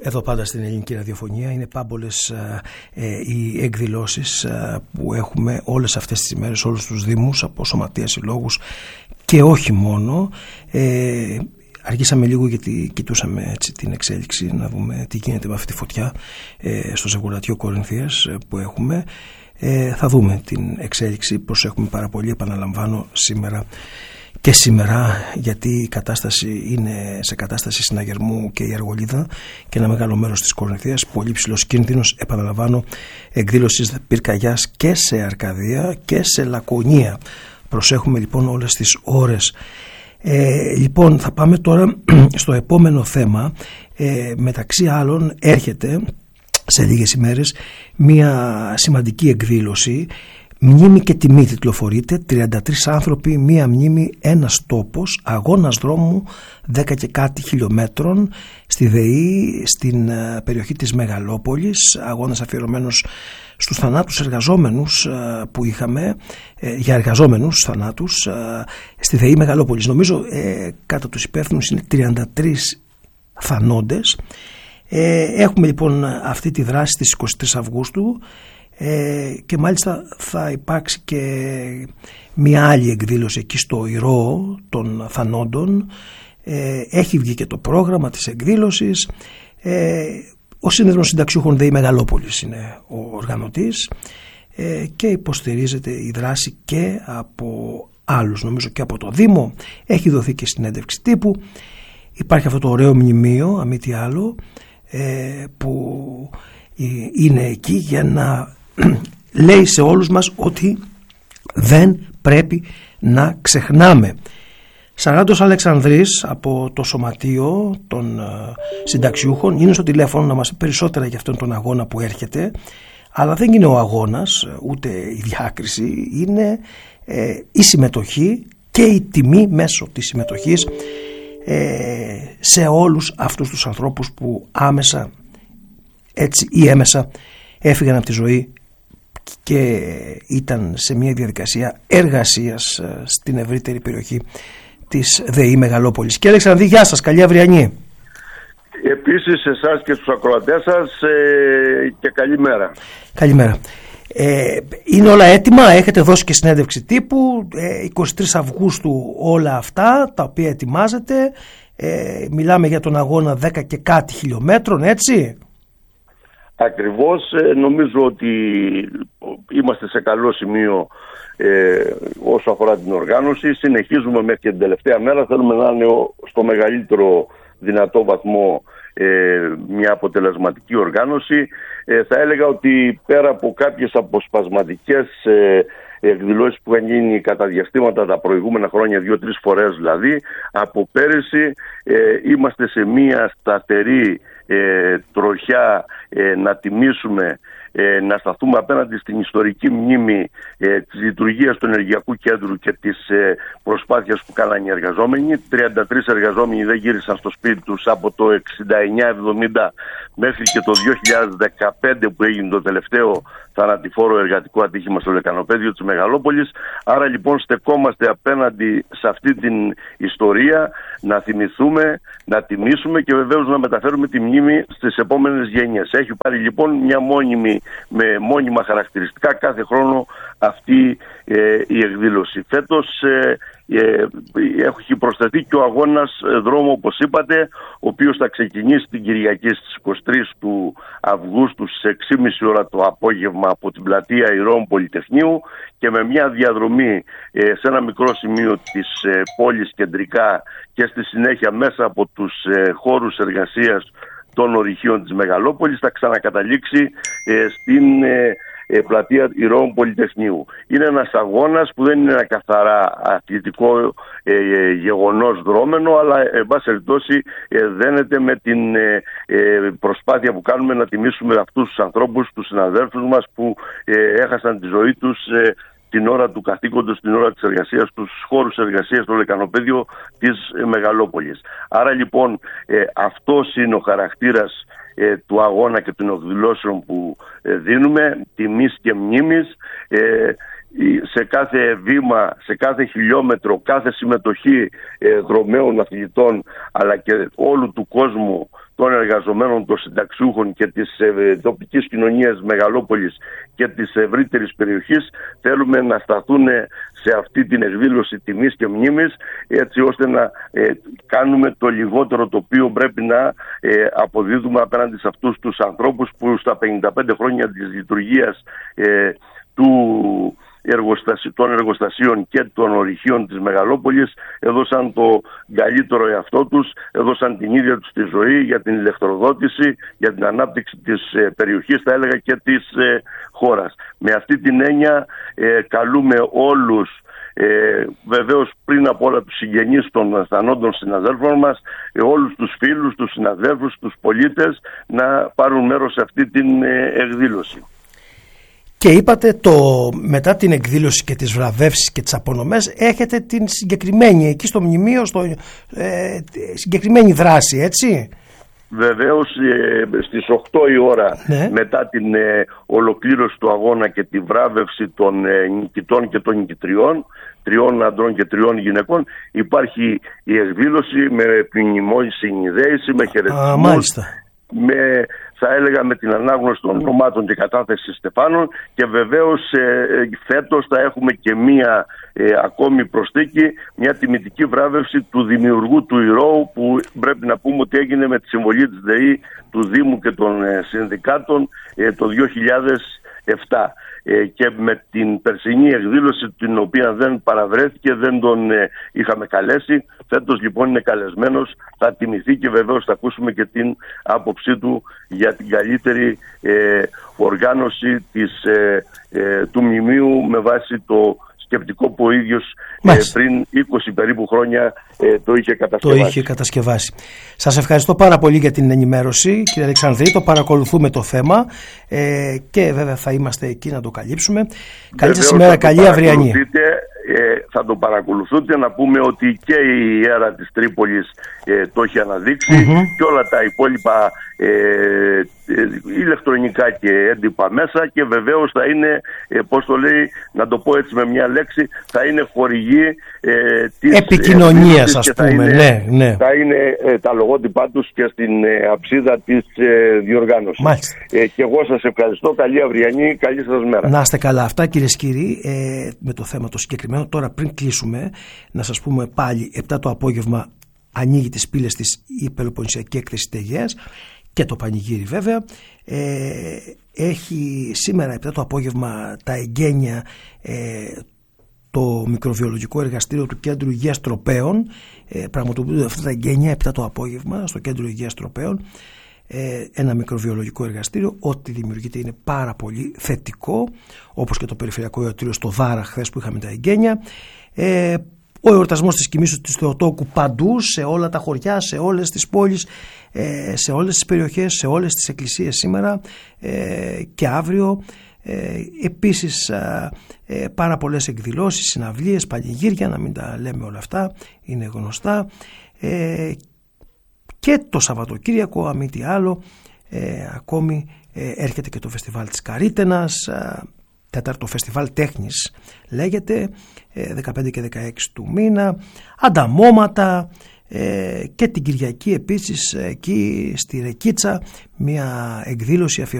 Εδώ πάντα στην Ελληνική Ραδιοφωνία είναι πάμπολες οι εκδηλώσεις που έχουμε όλες αυτές τις ημέρες, όλους τους δήμους, από σωματεία, συλλόγους και όχι μόνο. Αργήσαμε λίγο γιατί κοιτούσαμε έτσι την εξέλιξη, να δούμε τι γίνεται με αυτή τη φωτιά στο Ζευγολατιό Κορινθίας που έχουμε. Θα δούμε την εξέλιξη, προσέχουμε πάρα πολύ, επαναλαμβάνω, σήμερα, γιατί η κατάσταση είναι σε κατάσταση συναγερμού και η Αργολίδα και ένα μεγάλο μέρος της Κορινθίας, πολύ ψηλός κίνδυνος, επαναλαμβάνω, εκδήλωσης πυρκαγιάς και σε Αρκαδία και σε Λακωνία. Προσέχουμε λοιπόν όλες τις ώρες. Λοιπόν, θα πάμε τώρα στο επόμενο θέμα. Μεταξύ άλλων έρχεται σε λίγες ημέρες μια σημαντική εκδήλωση, μνήμη και τιμή τιτλοφορείται, 33 άνθρωποι, μία μνήμη, ένας τόπος, αγώνας δρόμου 10 και κάτι χιλιόμετρων στη ΔΕΗ, στην περιοχή της Μεγαλόπολης, αγώνας αφιερωμένος στους θανάτους εργαζόμενους που είχαμε, για εργαζόμενους θανάτους στη ΔΕΗ Μεγαλόπολης. Νομίζω κατά τους υπεύθυνους είναι 33 θανόντες. Έχουμε λοιπόν αυτή τη δράση στις 23 Αυγούστου και μάλιστα θα υπάρξει και μια άλλη εκδήλωση εκεί στο Ηρώο των θανόντων. Έχει βγει και το πρόγραμμα της εκδήλωσης. Ο Σύνδεσμος Συνταξιούχων ΔΕΗ Μεγαλόπολης είναι ο οργανωτής και υποστηρίζεται η δράση και από άλλους, νομίζω και από το Δήμο. Έχει δοθεί και συνέντευξη τύπου. Υπάρχει αυτό το ωραίο μνημείο, αν μη τι άλλο, που είναι εκεί για να λέει σε όλους μας ότι δεν πρέπει να ξεχνάμε. Σαράντος Αλεξανδρής από το Σωματείο των Συνταξιούχων είναι στο τηλέφωνο να μας πει περισσότερα για αυτόν τον αγώνα που έρχεται, αλλά δεν είναι ο αγώνας ούτε η διάκριση, είναι η συμμετοχή και η τιμή μέσω της συμμετοχής σε όλους αυτούς τους ανθρώπους που άμεσα έτσι ή έμεσα έφυγαν από τη ζωή και ήταν σε μια διαδικασία εργασίας στην ευρύτερη περιοχή της ΔΕΗ Μεγαλόπολης. Κύριε Αλεξανδρή, γεια σας, καλή αυριανή. Επίσης εσάς και στους ακροατές σας και καλημέρα. Καλημέρα. Είναι όλα έτοιμα, έχετε δώσει και συνέντευξη τύπου, 23 Αυγούστου όλα αυτά τα οποία ετοιμάζετε, μιλάμε για τον αγώνα 10 και κάτι χιλιόμετρων, έτσι? Ακριβώς, νομίζω ότι είμαστε σε καλό σημείο όσο αφορά την οργάνωση. Συνεχίζουμε μέχρι και την τελευταία μέρα, θέλουμε να είναι στο μεγαλύτερο δυνατό βαθμό μια αποτελεσματική οργάνωση. Θα έλεγα ότι πέρα από κάποιες αποσπασματικές εκδηλώσεις που είχαν γίνει κατά διαστήματα τα προηγούμενα χρόνια, 2-3 φορές δηλαδή, από πέρυσι είμαστε σε μια σταθερή τροχιά να τιμήσουμε, να σταθούμε απέναντι στην ιστορική μνήμη της λειτουργίας του Ενεργειακού Κέντρου και της προσπάθειας που κάνανε οι εργαζόμενοι. 33 εργαζόμενοι δεν γύρισαν στο σπίτι τους από το 69-70 μέχρι και το 2015 που έγινε το τελευταίο θανατηφόρο εργατικό ατύχημα στο λεκανοπέδιο της Μεγαλόπολης. Άρα λοιπόν στεκόμαστε απέναντι σε αυτή την ιστορία, να θυμηθούμε, να τιμήσουμε και βεβαίως να μεταφέρουμε τη μνήμη στις επόμενες γενιές. Έχει πάρει λοιπόν μια με μόνιμα χαρακτηριστικά κάθε χρόνο αυτή η εκδήλωση. Φέτος έχει προσθεθεί και ο αγώνας δρόμου, όπως είπατε, ο οποίος θα ξεκινήσει την Κυριακή στις 23 του Αυγούστου στις 6.30 ώρα το απόγευμα από την πλατεία Ηρώων Πολυτεχνείου και με μια διαδρομή σε ένα μικρό σημείο της πόλης κεντρικά και στη συνέχεια μέσα από τους χώρους εργασίας των ορυχείων της Μεγαλόπολης θα ξανακαταλήξει στην πλατεία Ηρώων Πολυτεχνείου. Είναι ένας αγώνας που δεν είναι ένα καθαρά αθλητικό γεγονός δρόμενο, αλλά εν πάση περιπτώσει δένεται με την προσπάθεια που κάνουμε να τιμήσουμε αυτούς τους ανθρώπους, τους συναδέλφους μας που έχασαν τη ζωή τους την ώρα του καθήκοντος, την ώρα της εργασίας, στους χώρους εργασίας, στο λεκανοπέδιο της Μεγαλόπολης. Άρα λοιπόν αυτός είναι ο χαρακτήρας του αγώνα και των εκδηλώσεων που δίνουμε, τιμής και μνήμης. Σε κάθε βήμα, σε κάθε χιλιόμετρο, κάθε συμμετοχή δρομέων αθλητών αλλά και όλου του κόσμου των εργαζομένων, των συνταξιούχων και της τοπικής κοινωνίας μεγαλόπολης και της ευρύτερης περιοχής θέλουμε να σταθούν σε αυτή την εκδήλωση τιμής και μνήμης, έτσι ώστε να κάνουμε το λιγότερο το οποίο πρέπει να αποδίδουμε απέναντι σε αυτούς τους ανθρώπους που στα 55 χρόνια της λειτουργίας των εργοστασίων και των ορυχείων της μεγαλόπολης έδωσαν το καλύτερο εαυτό τους, έδωσαν την ίδια τους τη ζωή για την ηλεκτροδότηση, για την ανάπτυξη της περιοχής, θα έλεγα, και της χώρας. Με αυτή την έννοια καλούμε όλους, βεβαίως πριν από όλα τους συγγενείς των θανόντων συναδέλφων μας, όλους τους φίλους, τους συναδέλφους, τους πολίτες να πάρουν μέρος σε αυτή την εκδήλωση. Και είπατε μετά την εκδήλωση και τις βραβεύσεις και τις απονομές έχετε την συγκεκριμένη εκεί στο μνημείο, συγκεκριμένη δράση, έτσι? Βεβαίως στις 8 η ώρα, ναι, μετά την ολοκλήρωση του αγώνα και τη βράβευση των νικητών και των νικητριών, 3 ανδρών και 3 γυναικών, υπάρχει η εκδήλωση με ποινιμόνη συνειδέηση, με χαιρετισμούς, θα έλεγα με την ανάγνωση των ονομάτων και κατάθεση στεφάνων, και βεβαίως φέτος θα έχουμε και μία ακόμη προσθήκη, μια τιμητική βράβευση του δημιουργού του ηρώου, που πρέπει να πούμε ότι έγινε με τη συμβολή της ΔΕΗ, του Δήμου και των συνδικάτων το 2007. Και με την περσινή εκδήλωση, την οποία δεν παραβρέθηκε, δεν τον είχαμε καλέσει. Φέτος λοιπόν είναι καλεσμένος, θα τιμηθεί και βεβαίως θα ακούσουμε και την άποψή του για την καλύτερη οργάνωση του μνημείου με βάση το σκεπτικό που ο ίδιος πριν 20 περίπου χρόνια το είχε κατασκευάσει. Σας ευχαριστώ πάρα πολύ για την ενημέρωση, κύριε Αλεξανδρή. Το παρακολουθούμε το θέμα και βέβαια θα είμαστε εκεί να το καλύψουμε. Καλή σας ημέρα, καλή αυριανή. Θα το παρακολουθούνται. Να πούμε ότι και η Ιέρα της Τρίπολης το έχει αναδείξει, και όλα τα υπόλοιπα ηλεκτρονικά και έντυπα μέσα, και βεβαίως θα είναι, πώς το λέει, να το πω έτσι με μια λέξη, θα είναι χορηγή της επικοινωνίας, ας πούμε. Ναι. Θα είναι τα λογότυπά τους και στην αψίδα της διοργάνωσης. Και εγώ σας ευχαριστώ. Καλή αυριανή, καλή σας μέρα. Να είστε καλά. Αυτά, κυρίες και κύριοι, με το θέμα το συγκεκριμένο. Τώρα, πριν κλείσουμε, να σας πούμε πάλι, 7 το απόγευμα ανοίγει τις πύλες της η Πελοποννησιακή Έκθεση Τεγέας και το πανηγύρι βέβαια. Έχει σήμερα 7 το απόγευμα τα εγγένεια το μικροβιολογικό εργαστήριο του Κέντρου Υγείας Τροπέων. Πραγματοποιούνται αυτά τα εγγένεια 7 το απόγευμα στο Κέντρο Υγείας Τροπέων. Ένα μικροβιολογικό εργαστήριο, ό,τι δημιουργείται είναι πάρα πολύ θετικό, όπως και το Περιφερειακό Ιατρείο στο Δάρα χθες που είχαμε τα εγγένεια. Ο εορτασμός της Κοιμήσεως της Θεοτόκου παντού, σε όλα τα χωριά, σε όλες τις πόλεις, σε όλες τις περιοχές, σε όλες τις εκκλησίες σήμερα και αύριο. Επίσης πάρα πολλές εκδηλώσεις, συναυλίες, πανηγύρια, να μην τα λέμε όλα αυτά, είναι γνωστά. Και το Σαββατοκύριακο, αμή τι άλλο, ακόμη έρχεται και το φεστιβάλ της Καρύτενας, 4ο φεστιβάλ τέχνης λέγεται, 15 και 16 του μήνα, ανταμώματα, και την Κυριακή επίσης εκεί στη Ρεκίτσα μια εκδήλωση